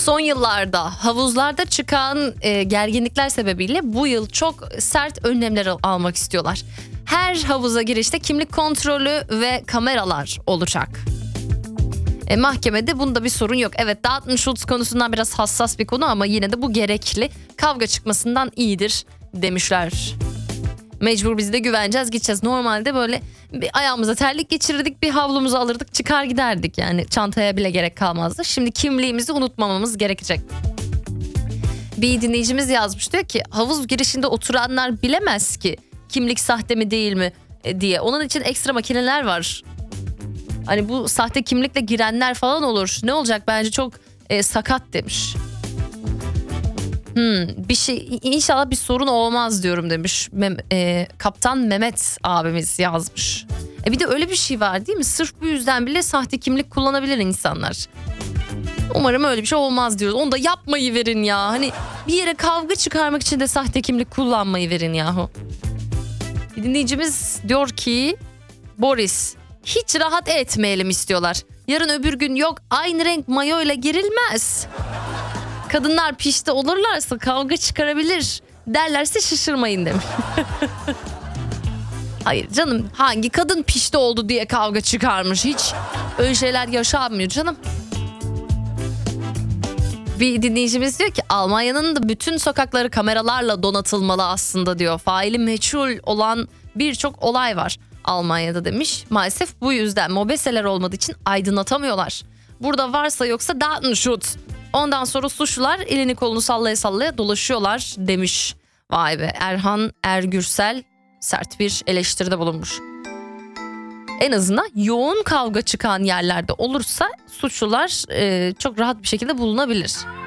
Son yıllarda havuzlarda çıkan gerginlikler sebebiyle bu yıl çok sert önlemler almak istiyorlar. Her havuza girişte kimlik kontrolü ve kameralar olacak. Mahkemede bunda bir sorun yok. Evet, Datenschutz konusundan biraz hassas bir konu ama yine de bu gerekli. Kavga çıkmasından iyidir demişler. Mecbur biz de güveneceğiz, gideceğiz. Normalde böyle bir ayağımıza terlik geçirirdik, bir havlumuzu alırdık, çıkar giderdik. Yani çantaya bile gerek kalmazdı. Şimdi kimliğimizi unutmamamız gerekecek. Bir dinleyicimiz yazmış, diyor ki havuz girişinde oturanlar bilemez ki kimlik sahte mi değil mi diye. Onun için ekstra makineler var. Hani bu sahte kimlikle girenler falan olur. Ne olacak, bence çok sakat demiş. Bir şey, inşallah bir sorun olmaz diyorum demiş. Kaptan Mehmet abimiz yazmış. Bir de öyle bir şey var değil mi? Sırf bu yüzden bile sahte kimlik kullanabilir insanlar. Umarım öyle bir şey olmaz diyoruz. Onu da yapmayı verin ya. Hani bir yere kavga çıkarmak için de sahte kimlik kullanmayı verin yahu. Bir dinleyicimiz diyor ki Boris, hiç rahat etmeyelim istiyorlar. Yarın öbür gün yok aynı renk mayo ile girilmez. Kadınlar pişti olurlarsa kavga çıkarabilir derlerse şaşırmayın demiş. Hayır canım, hangi kadın pişti oldu diye kavga çıkarmış, hiç öyle şeyler yaşanmıyor canım. Bir dinleyicimiz diyor ki Almanya'nın da bütün sokakları kameralarla donatılmalı aslında diyor. Faili meçhul olan birçok olay var Almanya'da demiş. Maalesef bu yüzden mobeseler olmadığı için aydınlatamıyorlar. Burada varsa yoksa Datenschutz. Ondan sonra suçlular elini kolunu sallaya sallaya dolaşıyorlar demiş. Vay be, Erhan Ergürsel sert bir eleştiride bulunmuş. En azından yoğun kavga çıkan yerlerde olursa suçlular çok rahat bir şekilde bulunabilir.